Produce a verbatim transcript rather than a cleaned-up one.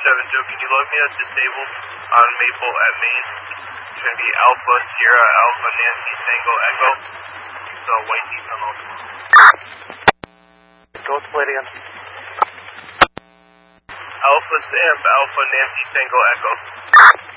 seven Joe, can you log me as disabled on Maple at Main? It's going to be Alpha Sierra Alpha Nancy Tango Echo. So white heat on all. Go split again. Alpha Sam Alpha Nancy Tango Echo.